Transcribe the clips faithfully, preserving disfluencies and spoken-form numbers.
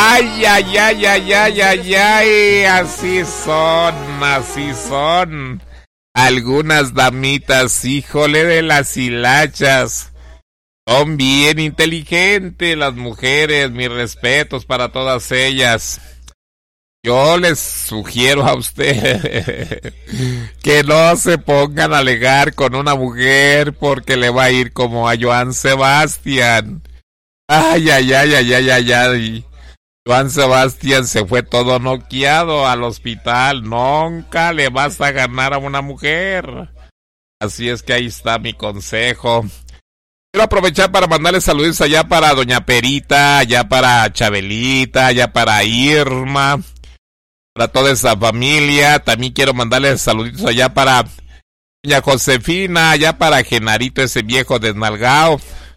Ay, ay, ay, ay, ay, ay, ay, así son, así son. Algunas damitas, híjole de las hilachas. Son bien inteligentes las mujeres, mis respetos para todas ellas. Yo les sugiero a usted que no se pongan a alegar con una mujer porque le va a ir como a Joan Sebastián. Ay, ay, ay, ay, ay, ay, ay. Joan Sebastián se fue todo noqueado al hospital. Nunca le vas a ganar a una mujer. Así es que ahí está mi consejo. Quiero aprovechar para mandarles saludos allá para Doña Perita, allá para Chabelita, allá para Irma, para toda esa familia. También quiero mandarles saluditos allá para Doña Josefina, allá para Genarito, ese viejo desnalgado.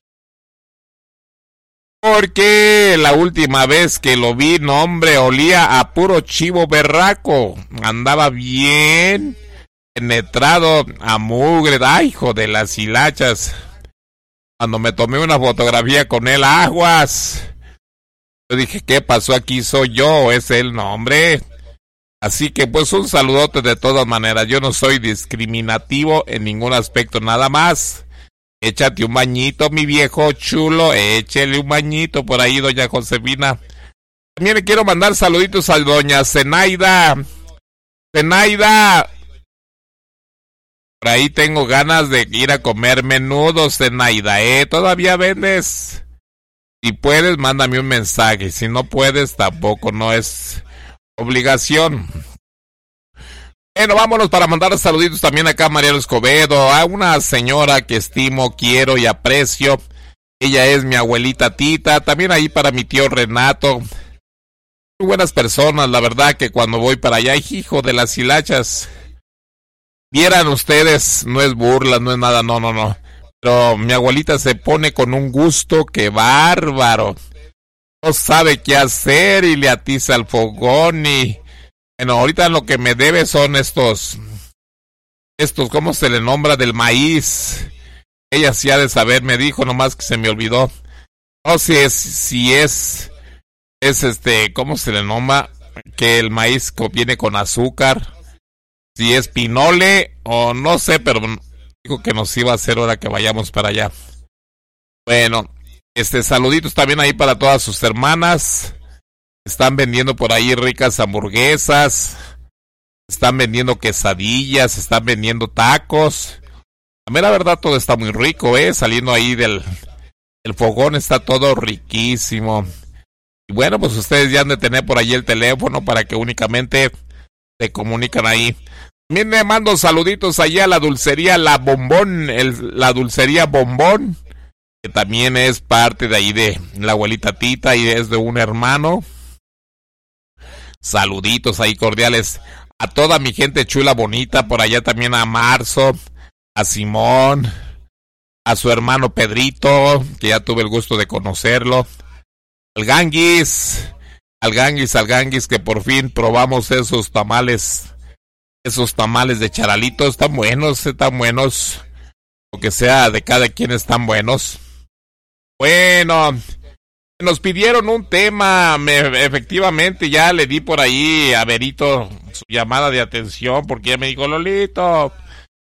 Porque la última vez que lo vi, no hombre, olía a puro chivo berraco. Andaba bien penetrado a mugre. Ay, hijo de las hilachas. Cuando me tomé una fotografía con él, aguas. Yo dije, ¿qué pasó aquí? ¿Soy yo o es él? No, hombre. Así que pues un saludote de todas maneras. Yo no soy discriminativo en ningún aspecto, nada más. Échate un bañito, mi viejo chulo. Échele un bañito por ahí, doña Josefina. También le quiero mandar saluditos a doña Zenaida. Zenaida. Por ahí tengo ganas de ir a comer menudos, Zenaida, ¿eh? ¿Todavía vendes? Si puedes, mándame un mensaje. Si no puedes, tampoco, no es obligación. Bueno, vámonos para mandar saluditos también acá a Mariano Escobedo, a una señora que estimo, quiero y aprecio. Ella es mi abuelita Tita. También ahí para mi tío Renato. Muy buenas personas, la verdad que cuando voy para allá, hijo de las hilachas. Vieran ustedes, no es burla, no es nada, no, no, no. Pero mi abuelita se pone con un gusto que bárbaro. No sabe qué hacer y le atiza al fogón y... Bueno, ahorita lo que me debe son estos... Estos, ¿cómo se le nombra? Del maíz. Ella sí ha de saber, me dijo, nomás que se me olvidó. No sé si es, si es... Es este, ¿cómo se le nombra? Que el maíz viene con azúcar. Si es pinole o no sé, pero dijo que nos iba a hacer ahora que vayamos para allá. Bueno, este saluditos también ahí para todas sus hermanas. Están vendiendo por ahí ricas hamburguesas. Están vendiendo quesadillas, están vendiendo tacos. A mí la verdad todo está muy rico, eh, saliendo ahí del, del fogón está todo riquísimo. Y bueno, pues ustedes ya han de tener por ahí el teléfono para que únicamente se comunican ahí. También le mando saluditos allá a la dulcería La Bombón, el, la dulcería Bombón, que también es parte de ahí de la abuelita Tita y es de un hermano. Saluditos ahí cordiales a toda mi gente chula bonita, por allá también a Marzo, a Simón, a su hermano Pedrito, que ya tuve el gusto de conocerlo, al Ganguis, al Ganguis, al Ganguis, que por fin probamos esos tamales. Esos tamales de charalito están buenos, están buenos. Lo que sea de cada quien están buenos. Bueno, nos pidieron un tema. Me, efectivamente, ya le di por ahí a Berito su llamada de atención. Porque ya me dijo, Lolito,